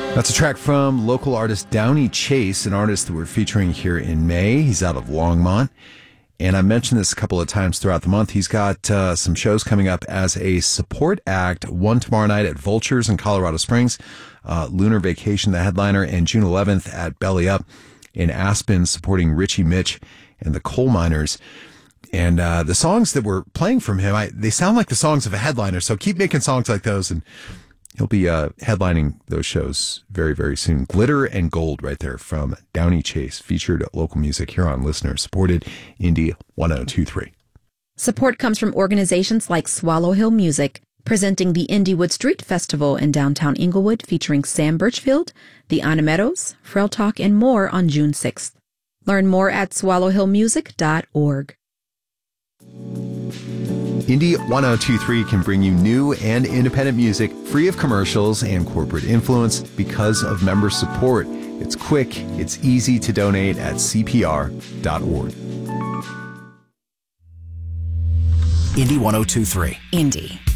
That's a track from local artist Downey Chase, an artist that we're featuring here in May. He's out of Longmont. And I mentioned this a couple of times throughout the month. He's got some shows coming up as a support act. One tomorrow night at Vultures in Colorado Springs, Lunar Vacation, the headliner, and June 11th at Belly Up in Aspen, supporting Richie Mitch and the Coal Miners. And the songs that we're playing from him, they sound like the songs of a headliner. So keep making songs like those, and he'll be headlining those shows very, very soon. Glitter and Gold right there from Downey Chase, featured local music here on Listener Supported Indie 1023. Support comes from organizations like Swallow Hill Music, presenting the Indywood Street Festival in downtown Inglewood, featuring Sam Birchfield, the Anna Meadows, Frail Talk, and more on June 6th. Learn more at swallowhillmusic.org. Indie 1023 can bring you new and independent music free of commercials and corporate influence because of member support. It's quick, it's easy to donate at CPR.org. Indie 1023. Indie.